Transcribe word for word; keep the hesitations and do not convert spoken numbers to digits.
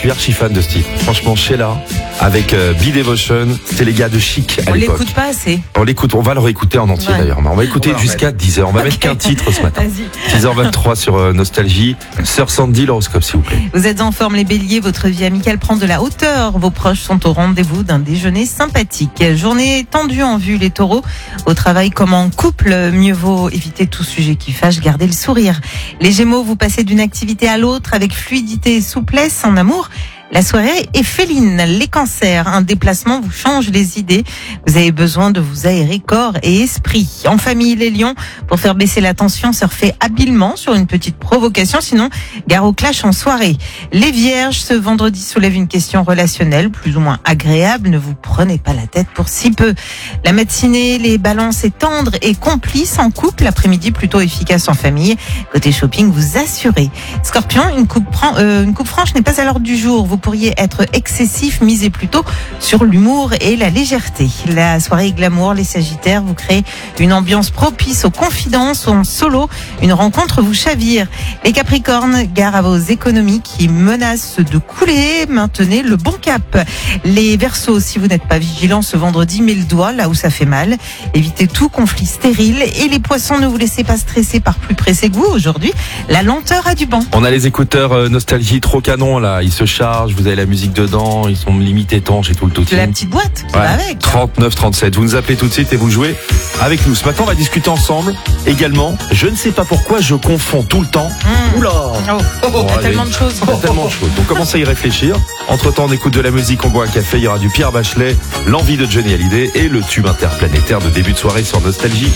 suis archi fan de Steve. Franchement, Sheila, avec euh, Be Devotion, c'était les gars de Chic à On l'époque. l'écoute pas assez. On l'écoute, on va le réécouter en entier Ouais. d'ailleurs. On va écouter Ouais, jusqu'à dix heures. On va Okay. mettre qu'un titre ce matin. Vas-y. six heures vingt-trois sur euh, Nostalgie. Sœur Sandy, l'horoscope s'il vous plaît. Vous êtes en forme les béliers, votre vie amicale prend de la hauteur. Vos proches sont au rendez-vous d'un déjeuner sympathique. Journée tendue en vue les taureaux. Au travail comme en couple, mieux vaut éviter tout sujet qui fâche, garder le sourire. Les gémeaux, vous passez d'une activité à l'autre avec fluidité et souplesse. En amour, la soirée est féline. Les cancers, un déplacement vous change les idées. Vous avez besoin de vous aérer corps et esprit. En famille, les lions, pour faire baisser la tension, surfez habilement sur une petite provocation. Sinon, gare au clash en soirée. Les vierges, ce vendredi soulève une question relationnelle, plus ou moins agréable. Ne vous prenez pas la tête pour si peu. La matinée, les balances est tendre et complice en couple. L'après-midi, plutôt efficace en famille. Côté shopping, vous assurez. Scorpion, une coupe, fran- euh, une coupe franche n'est pas à l'ordre du jour. Vous pourriez être excessif, misez plutôt sur l'humour et la légèreté. La soirée glamour, les sagittaires, vous créez une ambiance propice aux confidences ou en solo. Une rencontre vous chavire. Les capricornes, gare à vos économies qui menacent de couler. Maintenez le bon cap. Les verseaux, si vous n'êtes pas vigilants ce vendredi, mettez le doigt là où ça fait mal. Évitez tout conflit stérile. Et les poissons, ne vous laissez pas stresser par plus pressé que vous. Aujourd'hui, la lenteur a du banc. On a les écouteurs euh, Nostalgie trop canon là. Ils se chargent, vous avez la musique dedans, ils sont limite étanches et tout le tout. De la petite boîte qui va avec. trente-neuf trente-sept. Vous nous appelez tout de suite et vous jouez avec nous. Ce matin, on va discuter ensemble également. Je ne sais pas pourquoi je confonds tout le temps. Mmh. Oula Oh, Bon, il y a allez. tellement de choses. Il y a tellement de choses. Donc commence à y réfléchir. Entre temps, on écoute de la musique, on boit un café. Il y aura du Pierre Bachelet, l'envie de Johnny Hallyday et le tube interplanétaire de début de soirée sur Nostalgie.